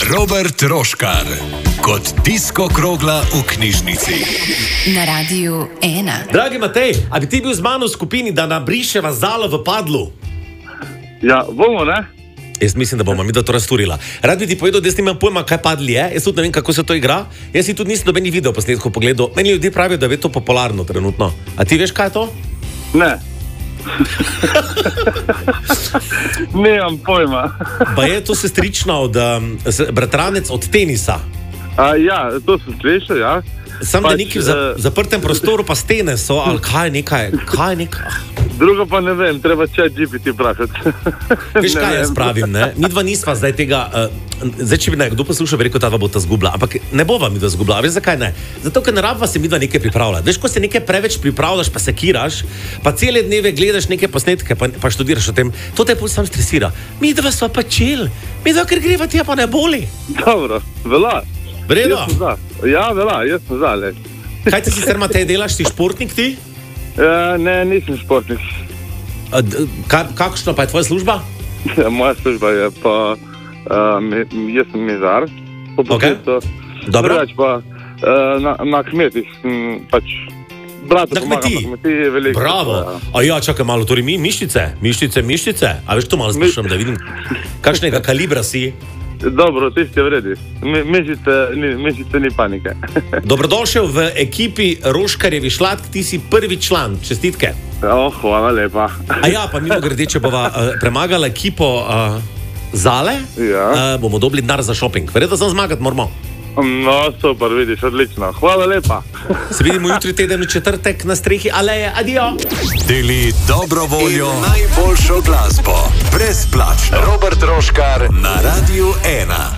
Robert Roškar kot disko krogla v knjižnici. Na Radiu 1. Dragi Matej, a bi ti bil z mano v skupini, da nabriševa zalo v padlu? Ja, bomo, ne? Jaz mislim, da bomo mi to razturila. Rad bi ti povedal, da jaz nimam pojma, kaj padli je. Jaz tudi ne vem, kako se to igra. Jaz si tudi nisem nobenih video posnetkov pogledal. Meni ljudje pravijo, da je to popularno trenutno. A ti veš, kaj je to? Ne. Nemam pojma. Pa je to sestrična od bratranec od tenisa. Ja, to sem slišal, ja. Sam da neki v zaprtem prostoru pa stene so, ali kaj nekaj. Drugo pa ne vem, treba ChatGPT vprašati. Veš, kaj jaz pravim, ne? Midva nisva zdaj tega, zdaj če bi nekdo poslušal, bi rekel, ta bo ta zgubila, ampak ne bova midva zgubila. Veš, zakaj ne? Zato, ker ne rabva se midva nekaj pripravljati. Veš, ko se nekaj preveč pripravljaš, pa sekiraš, pa cele dneve gledaš neke posnetke, pa študiraš o tem, to te pol sam stresira. Midva sva pa chill, midva, ker greva tja pa ne boli. Dobro, vela. Vredo? Ja, vela, jaz sem za, le. Kaj ti sicer, Matej, delaš, si športnik ti? Ne, nisem športnik. Kakšna pa je tvoja služba? Moja služba je pa, jaz sem mizar. Okay. Dobro. Drugač pa na kmetih, pač brata pomagam na kmetiji veliko. Bravo. A ja, čakaj malo, torej mišice. A veš, to malo sprašujem, da vidim, kakšnega kalibra si? Dobro, tisti je vredi. Mišice ni panike. Dobrodošel v ekipi Roškarjevi Šlatk, ti si prvi član. Čestitke. Hvala lepa. A ja, pa mimogrede, če bova premagala ekipo Zale, ja. Bomo dobili denar za šoping. Verjetno sem zmagat moramo. No, super, vidiš, odlično. Hvala lepa. Se vidimo jutri teden v četrtek na strehi Aleje. Adijo. Deli dobro voljo, najboljšo glasbo, brezplačno. Robert Roškar na Radiu 1.